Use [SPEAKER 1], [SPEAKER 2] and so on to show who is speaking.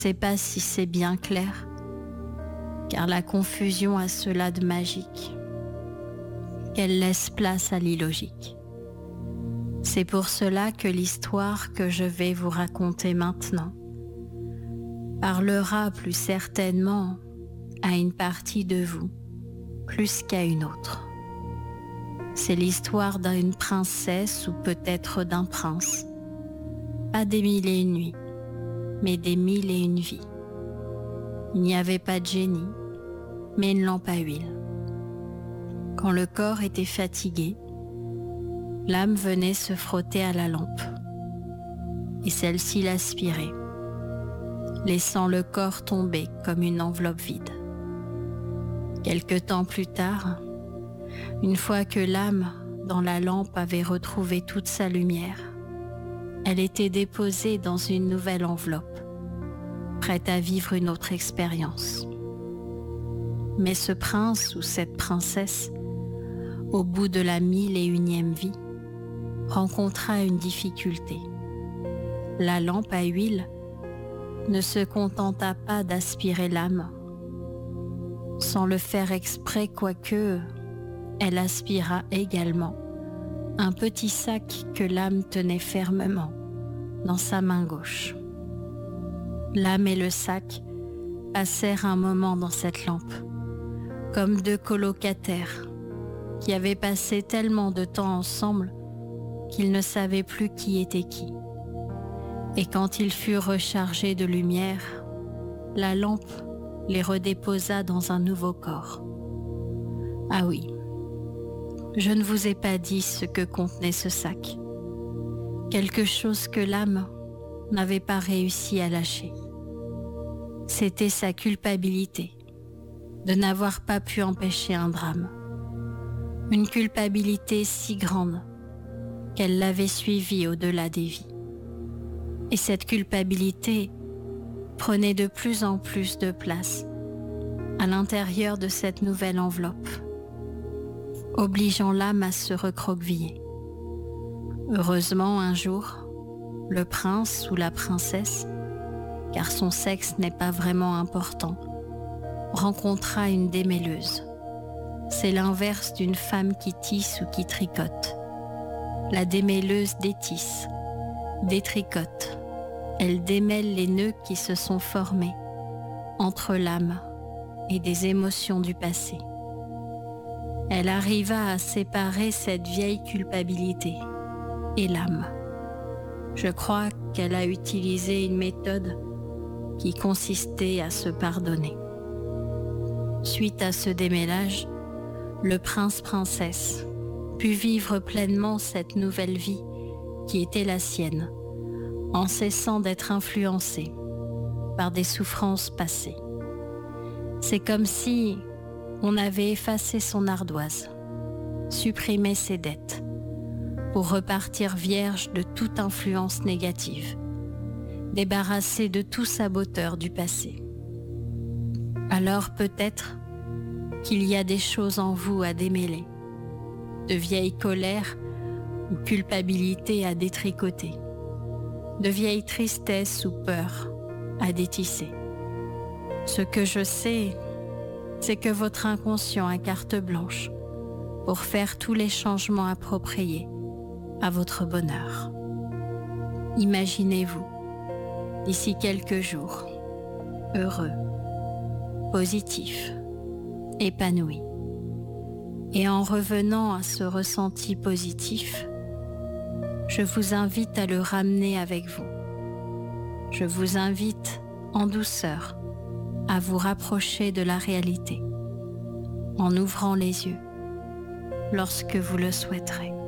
[SPEAKER 1] sais pas si c'est bien clair, car la confusion a cela de magique, qu'elle laisse place à l'illogique. C'est pour cela que l'histoire que je vais vous raconter maintenant parlera plus certainement à une partie de vous, plus qu'à une autre. C'est l'histoire d'une princesse ou peut-être d'un prince, pas des 1001 nuits, mais des 1001 vies. Il n'y avait pas de génie, mais une lampe à huile. Quand le corps était fatigué, l'âme venait se frotter à la lampe, et celle-ci l'aspirait, laissant le corps tomber comme une enveloppe vide. Quelque temps plus tard, une fois que l'âme dans la lampe avait retrouvé toute sa lumière, elle était déposée dans une nouvelle enveloppe, prête à vivre une autre expérience. Mais ce prince ou cette princesse, au bout de la 1001e vie, rencontra une difficulté. La lampe à huile ne se contenta pas d'aspirer l'âme, sans le faire exprès, quoique elle aspira également un petit sac que l'âme tenait fermement dans sa main gauche. L'âme et le sac passèrent un moment dans cette lampe, comme deux colocataires qui avaient passé tellement de temps ensemble qu'ils ne savaient plus qui était qui. Et quand ils furent rechargés de lumière, la lampe les redéposa dans un nouveau corps. Ah oui, je ne vous ai pas dit ce que contenait ce sac. Quelque chose que l'âme n'avait pas réussi à lâcher. C'était sa culpabilité de n'avoir pas pu empêcher un drame. Une culpabilité si grande qu'elle l'avait suivie au-delà des vies. Et cette culpabilité prenait de plus en plus de place à l'intérieur de cette nouvelle enveloppe, obligeant l'âme à se recroqueviller. Heureusement, un jour, le prince ou la princesse, car son sexe n'est pas vraiment important, rencontra une démêleuse. C'est l'inverse d'une femme qui tisse ou qui tricote. La démêleuse détisse, détricote. Elle démêle les nœuds qui se sont formés entre l'âme et des émotions du passé. Elle arriva à séparer cette vieille culpabilité et l'âme. Je crois qu'elle a utilisé une méthode qui consistait à se pardonner. Suite à ce démêlage, le prince-princesse put vivre pleinement cette nouvelle vie qui était la sienne, en cessant d'être influencé par des souffrances passées. C'est comme si on avait effacé son ardoise, supprimé ses dettes, pour repartir vierge de toute influence négative, débarrassé de tout saboteur du passé. Alors peut-être qu'il y a des choses en vous à démêler, de vieilles colères ou culpabilités à détricoter, de vieilles tristesses ou peurs à détisser. Ce que je sais, c'est que votre inconscient a carte blanche pour faire tous les changements appropriés à votre bonheur. Imaginez-vous, d'ici quelques jours, heureux, positif, épanoui. Et en revenant à ce ressenti positif, je vous invite à le ramener avec vous. Je vous invite en douceur à vous rapprocher de la réalité, en ouvrant les yeux lorsque vous le souhaiterez.